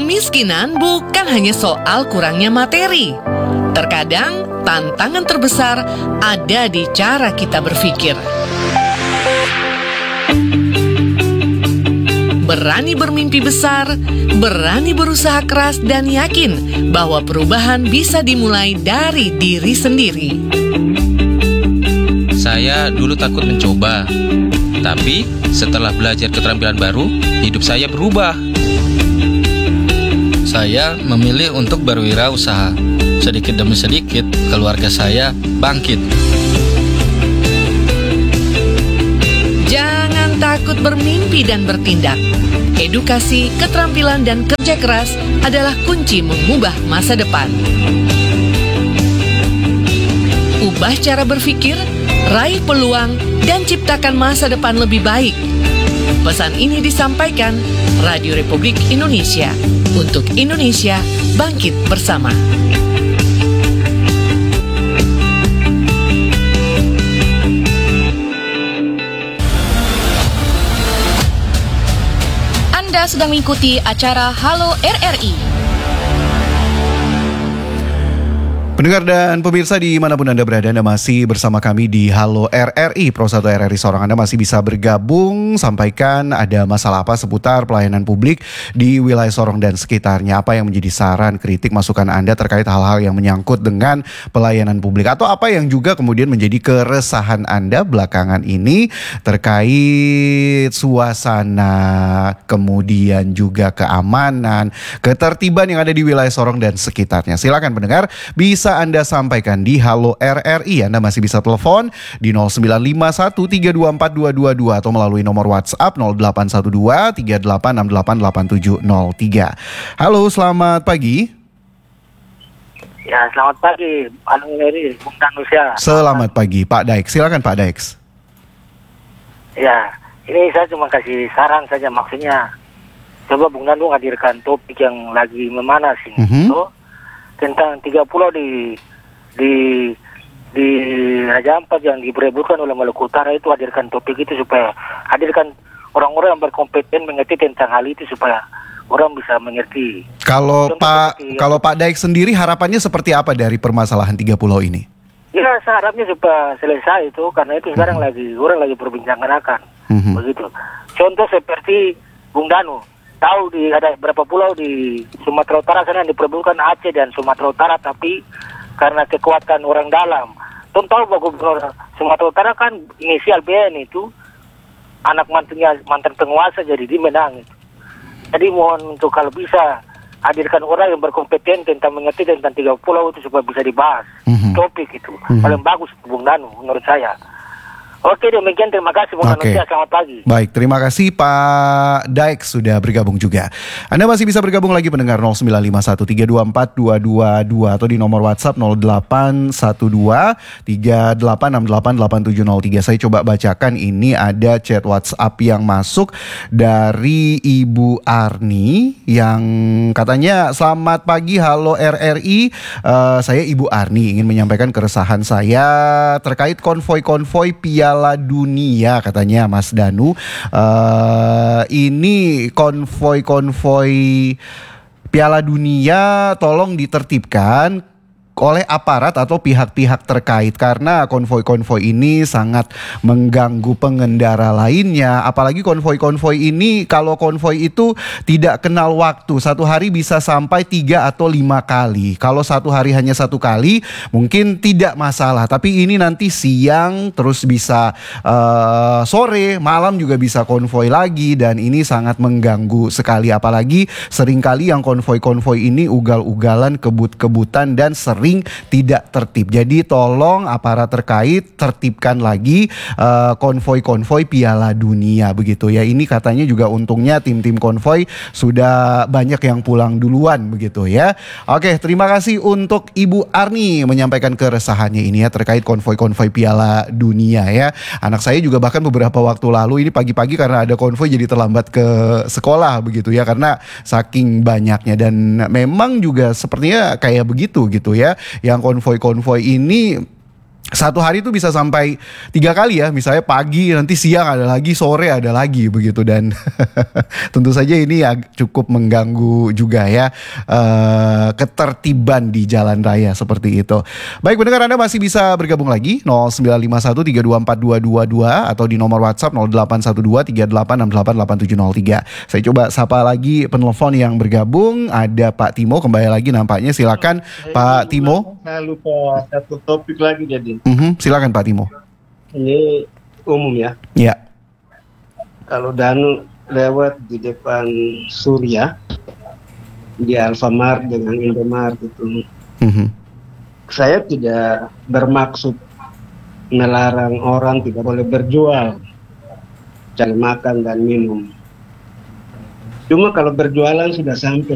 Kemiskinan bukan hanya soal kurangnya materi. Terkadang tantangan terbesar ada di cara kita berpikir. Berani bermimpi besar, berani berusaha keras dan yakin bahwa perubahan bisa dimulai dari diri sendiri. Saya dulu takut mencoba, tapi setelah belajar keterampilan baru, hidup saya berubah. Saya memilih untuk berwirausaha. Sedikit demi sedikit, keluarga saya bangkit. Jangan takut bermimpi dan bertindak. Edukasi, keterampilan, dan kerja keras adalah kunci mengubah masa depan. Ubah cara berpikir, raih peluang, dan ciptakan masa depan lebih baik. Pesan ini disampaikan Radio Republik Indonesia untuk Indonesia Bangkit Bersama. Anda sedang mengikuti acara Halo RRI. Pendengar dan pemirsa dimanapun Anda berada, Anda masih bersama kami di Halo RRI, Pro 1 RRI Sorong. Anda masih bisa bergabung, sampaikan ada masalah apa seputar pelayanan publik di wilayah Sorong dan sekitarnya. Apa yang menjadi saran, kritik, masukan Anda terkait hal-hal yang menyangkut dengan pelayanan publik. Atau apa yang juga kemudian menjadi keresahan Anda belakangan ini terkait suasana, kemudian juga keamanan, ketertiban yang ada di wilayah Sorong dan sekitarnya. Silakan pendengar, bisa Anda sampaikan di Halo RRI. Anda masih bisa telepon di 0951324222 atau melalui nomor WhatsApp 081238688703. Halo, selamat pagi. Ya, selamat pagi, Halo RRI, Bung Danusia. Selamat pagi, Pak Daix. Silakan Pak Daix. Ya, ini saya cuma kasih saran saja, maksudnya coba Bung Danu hadirkan topik yang lagi memanas ini. Tentang 3 pulau di Raja Ampat yang diperebutkan oleh Maluku Utara itu, hadirkan topik itu supaya hadirkan orang-orang yang berkompeten mengerti tentang hal itu supaya orang bisa mengerti. Kalau Pak Daix sendiri harapannya seperti apa dari permasalahan 3 pulau ini? Ya, saya harapnya supaya selesai itu, karena itu sekarang orang lagi perbincangan akan begitu. Contoh seperti Bung Danu tahu ada berapa pulau di Sumatera Utara sana yang diperebutkan Aceh dan Sumatera Utara, tapi karena kekuatan orang dalam. Tahu bahwa Gubernur Sumatera Utara kan inisial BN itu anak mantan penguasa, jadi dia menang. Jadi mohon untuk kalau bisa hadirkan orang yang berkompeten tentang mengerti tentang 3 pulau itu supaya bisa dibahas. Topik itu paling bagus Bung Danu menurut saya. Oke, demikian, terima kasih Bung Danusia, selamat pagi. Baik, terima kasih Pak Daix sudah bergabung juga. Anda masih bisa bergabung lagi pendengar 0951324222 atau di nomor WhatsApp 081238688703. Saya coba bacakan, ini ada chat WhatsApp yang masuk dari Ibu Arni yang katanya, selamat pagi Halo RRI. Saya Ibu Arni ingin menyampaikan keresahan saya terkait konvoi-konvoi Piala Dunia, katanya Mas Danu. Ini konvoi Piala Dunia tolong ditertibkan oleh aparat atau pihak-pihak terkait, karena konvoi-konvoi ini sangat mengganggu pengendara lainnya. Apalagi konvoi-konvoi ini, kalau konvoi itu tidak kenal waktu, satu hari bisa sampai 3 atau 5 kali. Kalau satu hari hanya 1 kali mungkin tidak masalah, tapi ini nanti siang terus bisa sore, malam juga bisa konvoi lagi, dan ini sangat mengganggu sekali. Apalagi seringkali yang konvoi-konvoi ini ugal-ugalan, kebut-kebutan, dan sering tidak tertib. Jadi tolong aparat terkait tertibkan lagi konvoi-konvoi Piala Dunia begitu ya. Ini katanya juga untungnya tim-tim konvoi sudah banyak yang pulang duluan begitu ya. Oke, terima kasih untuk Ibu Arni menyampaikan keresahannya ini ya terkait konvoi-konvoi Piala Dunia ya. Anak saya juga bahkan beberapa waktu lalu ini pagi-pagi karena ada konvoi jadi terlambat ke sekolah begitu ya, karena saking banyaknya. Dan memang juga sepertinya kayak begitu gitu ya. Yang konvoi-konvoi ini satu hari itu bisa sampai 3 kali ya, misalnya pagi, nanti siang ada lagi, sore ada lagi begitu. Dan tentu saja ini cukup mengganggu juga ya ketertiban di jalan raya seperti itu. Baik pendengar, Anda masih bisa bergabung lagi 0951324222 atau di nomor WhatsApp 081238688703. Saya coba sapa lagi penelpon yang bergabung. Ada Pak Timo kembali lagi nampaknya, silakan Pak Timo. Saya lupa satu topik lagi jadi. Silakan Pak Timo. Ini umum ya. Ya. Kalau Danu lewat di depan Surya di Alfamart dengan Indomart itu, saya tidak bermaksud melarang orang tidak boleh berjual, cari makan dan minum. Cuma kalau berjualan sudah sampai